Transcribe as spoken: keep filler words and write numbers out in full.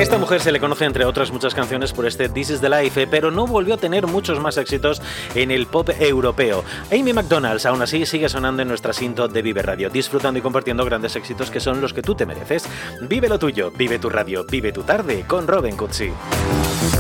Esta mujer se le conoce, entre otras muchas canciones, por este This is the Life, pero no volvió a tener muchos más éxitos en el pop europeo. Amy Macdonald, aún así, sigue sonando en nuestra cinta de Vive Radio, disfrutando y compartiendo grandes éxitos que son los que tú te mereces. Vive lo tuyo, vive tu radio, vive tu tarde con Robin Cutsi.